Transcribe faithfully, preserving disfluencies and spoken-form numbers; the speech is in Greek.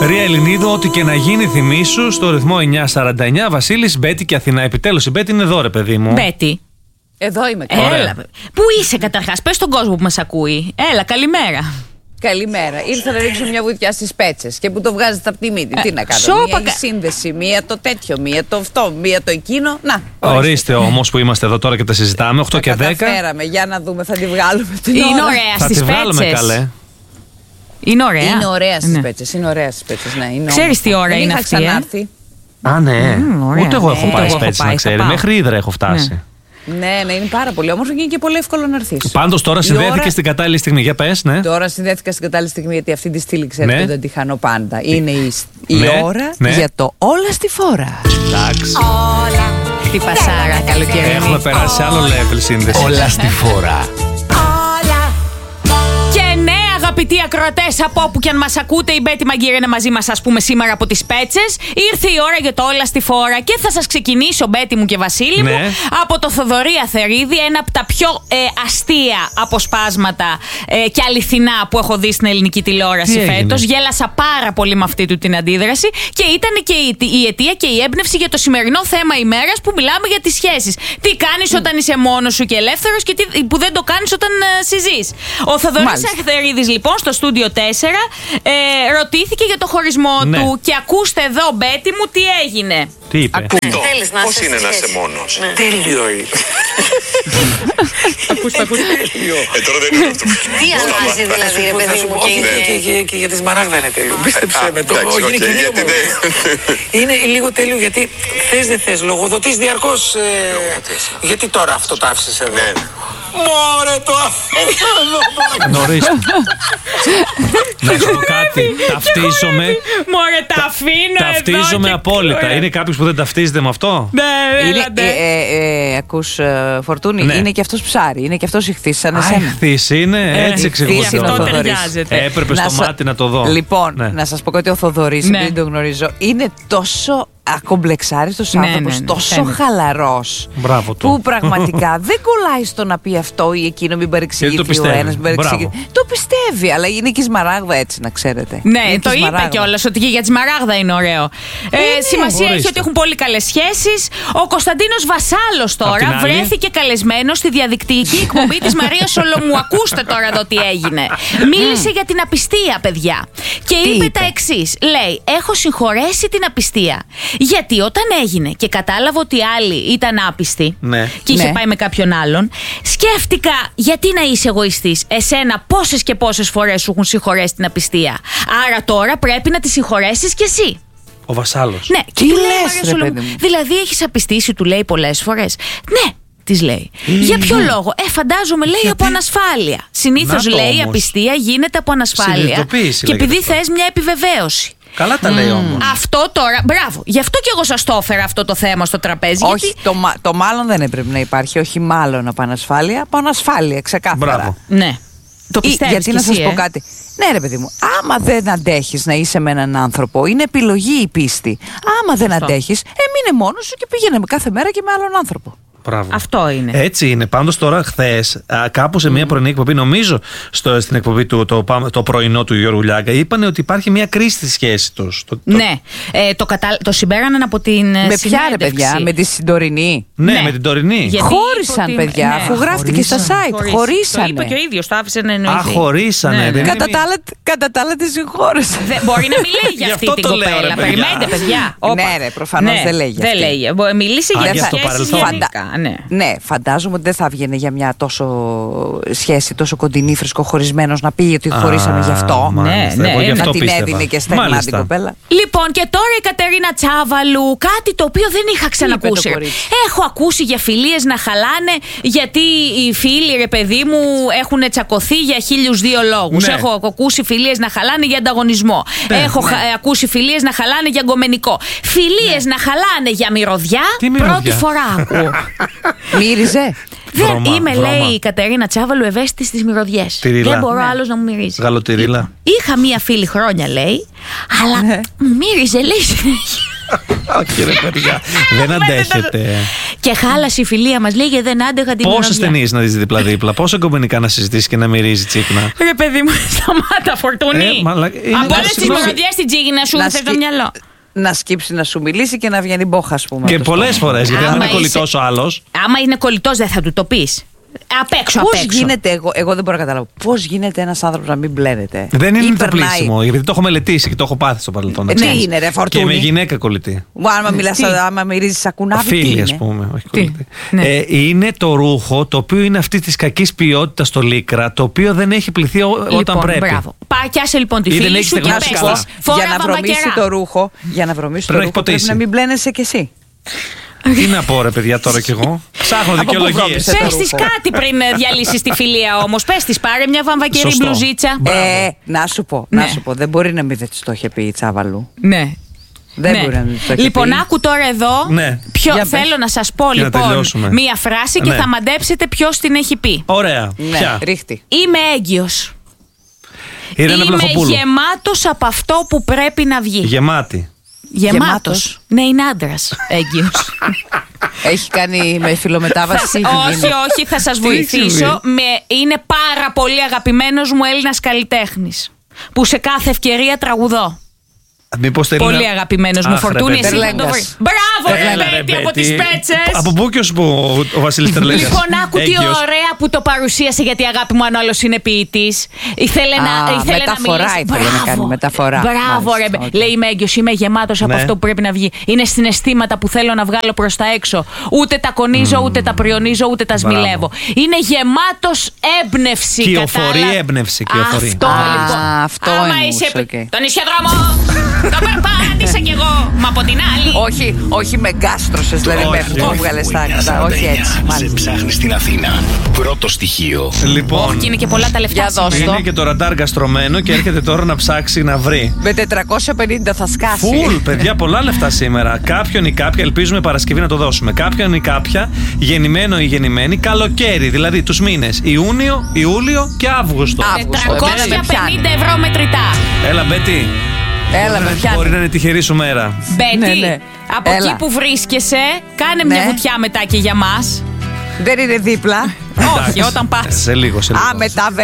Ρία Ελληνίδου, ό,τι και να γίνει, θυμίσου στο ρυθμό εννιά σαράντα εννιά. Βασίλης, Μπέτη και Αθηνά. Επιτέλους η Μπέτη είναι εδώ, ρε παιδί μου. Μπέτη. Εδώ είμαι. Έλα. Πού είσαι καταρχάς, πες στον κόσμο που μας ακούει. Έλα, καλημέρα. Καλημέρα. Ήρθα να ρίξω μια βουτιά στις πέτσες και που το βγάζετε από τη μύτη. Ε, Τι να κάνω. σώπα... Μία η σύνδεση, μία το τέτοιο, μία το αυτό, μία το εκείνο. Να. Ορίστε, ορίστε όμως που είμαστε εδώ τώρα και τα συζητάμε. οκτώ και δέκα. Καταφέραμε. Για να δούμε, θα τη βγάλουμε την Είναι ώρα. ωραία θα στις τη πέτσες. βγάλουμε καλέ. Είναι ωραία. Είναι ωραία στις ναι. πέτσες. Είναι ωραία στις πέτσες, ναι. Είναι Ξέρεις τι ώρα Δεν είναι είχα αυτή, ξανάρθει. ε? Α, ναι. Mm, ωραία. Ούτε εγώ έχω Ναι, πάει εγώ στις έχω πέτσες, πάει, να θα ξέρει. πάω. Μέχρι Ύδρα έχω φτάσει. Ναι. Ναι, ναι, είναι πάρα πολύ όμορφο και είναι και πολύ εύκολο να έρθεις. Πάντως τώρα συνδέθηκε ώρα... στην κατάλληλη στιγμή. Για πες, ναι. Τώρα συνδέθηκα στην κατάλληλη στιγμή γιατί αυτή τη στήλη ξέρετε Ναι. ότι δεν τη χάνω πάντα. Είναι η, η Ναι, ώρα ναι. για το όλα στη φόρα. Εντάξει. Όλα. Τι πασάρα, καλοκαιρινή. Έχουμε περάσει σε άλλο level σύνδεση. Όλα στη φορά. Και ναι, αγαπητοί ακροατές, από όπου και αν μας ακούτε, η Μπέτη Μαγκύρα είναι μαζί μας, ας πούμε, σήμερα από τις Πέτσες. Ήρθε η ώρα για το όλα στη φόρα και θα σας ξεκινήσω, Μπέτη μου και Βασίλη μου, Ναι. από το Θοδωρή Αθερίδη, ένα από τα πιο ε, αστεία αποσπάσματα ε, και αληθινά που έχω δει στην ελληνική τηλεόραση Τι έγινε? φέτος. Γέλασα πάρα πολύ με αυτή του την αντίδραση και ήταν και η, η αιτία και η έμπνευση για το σημερινό θέμα ημέρας που μιλάμε για τις σχέσεις. Τι κάνεις όταν είσαι μόνος σου και ελεύθερος και τι, που δεν το κάνεις όταν ε, συζείς. Ο Θοδωρής Αθερίδης, λοιπόν, στο στούντιο τέσσερα ε, ρωτήθηκε για το χωρισμό Ναι. του και ακούστε εδώ, Μπέτη μου, τι έγινε. Τι είπε? Θέλεις να Πώς είναι να είσαι μόνος? Ναι. Τέλειο είναι. Ακούστε, ακούστε. Τέλειο. Ε, τώρα δεν είναι αυτό. Τι αλλάζει δηλαδή, ρε παιδί μου, και Όχι, είναι. και- και- και για τη Σμαράγδα είναι τέλειο. Πίστεψε με το. εντάξει, Όχι, είναι οκ, και γιατί λίγο. δεν- Είναι λίγο τέλειο γιατί θες δεν θες. Λογοδοτείς διαρκώς. ε, Γιατί τώρα αυτό το άφησες εδώ. Ναι. Μωρέ το αφήνω εδώ. Νωρίς. Να σου πω κάτι. Ταυτίζομαι. Μωρέ, τα αφήνω εδώ Ταυτίζομαι και- απόλυτα. Ωραία. Είναι κάποιος που δεν ταυτίζεται με αυτό? Ναι, Είναι, έλατε. ε, ε, ε, ακούς, ε, Φορτούνη, Ναι. είναι και αυτός ψάρι, είναι και αυτός ηχθής σαν Α, εσένα. εχθής είναι. Έτσι ηχθής εξηγούσε. είναι ο Αυτό Θοδωρής. ταιριάζεται. Έπρεπε Να στο σα- μάτι να το δω. Λοιπόν, Ναι. να σας πω κάτι, ο Θοδωρής, Ναι. επειδή τον γνωρίζω, είναι τόσο ακομπλεξάριστος Ναι, άνθρωπος, ναι, ναι, τόσο φαίνεται. χαλαρός, Μπράβο του. που πραγματικά δεν κολλάει στο να πει αυτό ή εκείνο, μην παρεξηγηθεί Γιατί το ο πιστεύει. ένας, μην παρεξηγηθεί. Μπράβο. Το πιστεύει, αλλά είναι και η Σμαράγδα, έτσι να ξέρετε. Ναι, Είναι το και η είπε Σμαράγδα. κιόλας ότι και για τη Σμαράγδα είναι ωραίο. Ε, ναι, σημασία έχει ορίστε. ότι έχουν πολύ καλές σχέσεις. Ο Κωνσταντίνος Βασάλος Απ' την τώρα άλλη. βρέθηκε καλεσμένος στη διαδικτυακή εκπομπή της Μαρίας Σολομού. Ακούστε τώρα εδώ τι έγινε. Μίλησε για την απιστία, παιδιά. Και Τι είπε, είπε? τα εξής. Λέει, έχω συγχωρέσει την απιστία. Γιατί όταν έγινε και κατάλαβα ότι η άλλη ήταν άπιστη Ναι. και είχε Ναι. πάει με κάποιον άλλον, σκέφτηκα γιατί να είσαι εγωιστής. Εσένα πόσες και πόσες φορές σου έχουν συγχωρέσει την απιστία. Άρα τώρα πρέπει να τη συγχωρέσεις κι εσύ. Ο Βασάλος. Ναι, και Τι του λέει, λες, Μαρία ρε Σολομού, παιδί μου? δηλαδή έχεις απιστήσει, του λέει πολλές φορές. Ναι. Της λέει. Για ποιο λόγο? Ε, φαντάζομαι, λέει, από ανασφάλεια. Συνήθως, Να το λέει, η όμως. απιστία γίνεται από ανασφάλεια. Συνειδητοποίηση Και λέγεται επειδή αυτό. θες μια επιβεβαίωση. Καλά τα λέει όμως. Αυτό τώρα, μπράβο. Γι' αυτό και εγώ σας το έφερα αυτό το θέμα στο τραπέζι. Όχι, γιατί... το, μα- το μάλλον δεν έπρεπε να υπάρχει. Όχι μάλλον από ανασφάλεια, από ανασφάλεια, ξεκάθαρα. Μπράβο. Ναι. Το Ή, πιστεύεις γιατί κι να εσύ, σας πω ε? κάτι. Ναι, ρε παιδί μου, άμα δεν αντέχεις να είσαι με έναν άνθρωπο, είναι επιλογή η πίστη. Άμα δεν Αυτό. αντέχεις, ε, μείνε μόνος σου και πήγαινε με κάθε μέρα και με άλλον άνθρωπο. Μπράβο. Αυτό είναι. Έτσι είναι. Πάντως τώρα χθες, κάπου σε μια πρωινή εκπομπή, νομίζω στο, στην εκπομπή του το, πάμε- το πρωινό του Γιώργου Λιάγκα, είπαν ότι υπάρχει μια κρίση στη σχέση τους. Το, το- Ναι. Ε, το, κατα... το συμπέραναν από την ε, με ποια ρε συνέντευξη. παιδιά, με τη συντορινή. ναι, Ναι. με την τωρινή. Γιατί Χώρισαν, είπε ότι- παιδιά, αφού γράφτηκε στα site. Χωρίς. Χωρίσανε. Το είπε και ο ίδιος, το άφησε να εννοηθεί. Α, χωρίσανε, Ναι, ναι. δεν είναι- Κατά τα άλλα, κατά τα άλλα τη συγχώρεσαν. Δεν- μπορεί να μην λέει για Γι' αυτή αυτό την το λέω, κοπέλα. ρε, παιδιά. Περιμένετε, παιδιά. Όπα. Ναι, ρε, προφανώς δεν λέει για Δεν αυτή. λέει. Μπο- Μίλησε Α, για για τις στο σχέσεις παρελθόν. γενικά. Ναι. Ναι, φαντάζομαι ότι δεν θα βγαίνει για μια τόσο σχέση, τόσο κοντινή, φρεσκοχωρισμένος να πει ότι χωρίσαμε γι' αυτό. Μάλιστα, Ναι, εγώ ναι, γι' να αυτό την πίστευα. έδινε και στεγνά την Μάλιστα. κοπέλα. Λοιπόν, και τώρα η Κατερίνα Τσάβαλου, κάτι το οποίο δεν είχα ξανακούσει. το κορίτσι? Έχω ακούσει για φιλίες να χαλάνε, γιατί οι φίλοι, ρε παιδί μου, έχουν τσακωθεί για χίλιους δύο λόγους. Ναι. Έχω ακούσει φιλίες να χαλάνε για ανταγωνισμό. Ναι, Έχω ναι. χα- ακούσει φιλίες να χαλάνε για γκομενικό. Φιλίες να χαλάνε για μυρωδιά, Τι μυρωδιά? πρώτη φορά ακούω. Μύριζε. Δεν Βρώμα, είμαι, βρώμα. λέει η Κατερίνα Τσάβαλου, ευαίσθητη στις μυρωδιές. Τυρίλα. Δεν μπορώ Ναι. άλλος να μου μυρίζει. Γαλοτυρίλα. Είχα μία φίλη χρόνια, λέει, αλλά μου μύριζε, λέει, συνέχεια. Όχι ρε παιδιά, δεν αντέχετε. Και χάλασε η φιλία μας, λέει, γιατί δεν άντεγα την Πόσες ταινίες να δεις δίπλα-δίπλα, πόσο κομμενικά να συζητήσει και να μυρίζει τσίκνα. Ρε παιδί μου, σταμάτα, Φορτούνη. Ε, μαλα- είναι- Από όλες τις συγγνώμη. μυρωδιές στην τσίγινα σου, Να θες το σκι- μυαλό. Να σκύψει να σου μιλήσει και να βγαίνει μπόχα, ας πούμε. Και το πολλές στόμα. φορές, γιατί αν Άμα είναι κολλητός είσαι- ο άλλος. Άμα είναι κολλητός, δεν θα του το πεις. Απ' έξω, απ' Πώς έξω. γίνεται, εγώ, εγώ δεν μπορώ να καταλάβω, πώς γίνεται ένας άνθρωπος να μην μπλένεται. Δεν Ή είναι το περνάει- πλήσιμο, γιατί το έχω μελετήσει και το έχω πάθει στο παρελθόν. Ε, να τι ξέρεις. είναι, ρε, Φορτούνη? Και με γυναίκα κολλητή. Ου, άμα μιλάς, Τι? άμα μυρίζεις σακουνάβι, τι Φίλη, είναι? ας πούμε. Όχι κολλητή. Ναι. Ε, είναι το ρούχο το οποίο είναι αυτή τη κακή ποιότητα στο λίκρα, το οποίο δεν έχει πληθεί ό- όταν Λοιπόν, πρέπει. μπράβο. Πιάσε λοιπόν τη Ή δεν φίλη έχεις σου και στεγνώσει πες καλά. της, φορά Για να βρωμίσει βαμβακερά. το ρούχο, για να βρωμίσει το Πρέπει να ρούχο έχει πρέπει ποτίσει. να μην μπλένεσαι κι εσύ. Τι να πω, ρε παιδιά, τώρα κι εγώ. Ψάχνω Από πού δικαιολογίε. βρώμισε το Πες της ρούχο? κάτι πριν ε, διαλύσεις τη φιλία όμως. Πες της, πάρε μια βαμβακερή Σωστό. μπλουζίτσα. Μπράβο. Ε, να σου πω, Ναι. να σου πω, δεν μπορεί να μην δεν της το είχε πει η Τσάβαλου. Ναι. Δεν Ναι. μπορεί να μην της το είχε Λοιπόν, πει. άκου τώρα εδώ. Ναι. Ποιο, Για πες. θέλω να σας πω Για να λοιπόν τελειώσουμε. μία φράση και Ναι. θα μαντέψετε ποιος την έχει πει. Ωραία. Ναι, Ποια? ρίχτη. Είμαι έγκυος. Η Ρένα Είμαι Βλαχοπούλου. γεμάτος από αυτό που πρέπει να βγει. Γεμάτη. Γεμάτος. Γεμάτος. Ναι, είναι άντρας έγκυος. Έχει κάνει με φιλομετάβαση. Θα- όχι, όχι, θα σας βοηθήσω. Με, είναι πάρα πολύ αγαπημένος μου Έλληνας καλλιτέχνης. Που σε κάθε ευκαιρία τραγουδώ. Μήπως θέλει Πολύ να- αγαπημένος μου, Αχ, ρε Φορτούνη. παιδί. Εσύ θα το Τερλέγκας. βρεις. Μπράβο, Έλα, ρε ρε, Μπέτη, από Μπέτη. τις πέτσες. Από πού και ο, ο Βασίλης Τερλέγκας. Λοιπόν, άκου τι Έγκυος. ωραία που το παρουσίασε, γιατί η αγάπη μου αν όλος είναι ποιητής. Ήθελε να, Α, ήθελε μεταφορά να μιλήσει. ήθελε να Μπράβο. κάνει, μεταφορά. Μπράβο, Μάλιστα, ρε. οκ. Λέει, είμαι έγκυος, είμαι γεμάτος από Ναι. αυτό που πρέπει να βγει. Είναι συναισθήματα που θέλω να βγάλω προς τα έξω. Ούτε τα κονίζω, ούτε τα πριονίζω, ούτε τα σμιλεύω. Είναι γεμάτος έμπνευση. Κυοφορεί κατάλαβα. έμπνευση, κυοφορεί. Αυτό Α, λοιπόν. αυτό Άμα εννοούσε, είσαι οκ. τον ισιαδρόμο, το περπάτησα κι εγώ. Μα από την άλλη. Όχι, όχι με γκάστρωσες, δηλαδή με Όχι, αυτό όχι. βγάλε τα άκρη. Όχι έτσι. Σε Μάλιστα. ψάχνει στην Αθήνα. Πρώτο στοιχείο. Λοιπόν, Και είναι και πολλά τα λεφτά. Για δώσ' σήμερα. το. είναι και το ραντάρ γκαστρωμένο και έρχεται τώρα να ψάξει να βρει. Με τετρακόσια πενήντα θα σκάσει. Φουλ, παιδιά, πολλά λεφτά σήμερα. Κάποιον ή κάποια, ελπίζουμε Παρασκευή να το δώσουμε. Κάποιον ή κάποια, γεννημένο ή γεννημένη, καλοκαίρι, δηλαδή τους μήνες Ιούνιο, Ιούλιο και Αύγουστο. Αύγουστο. τετρακόσια πενήντα ευρώ μετρητά. Έλα, Μπέτη. Έλα με Μπορεί πιάνει. να είναι τυχερή σου μέρα. Μπέτη, Ναι, ναι. από Έλα. εκεί που βρίσκεσαι, κάνε Ναι. μια βουτιά μετά και για μας. Δεν είναι δίπλα. Όχι, όταν πας. Σε λίγο, σε λίγο. Α, μετά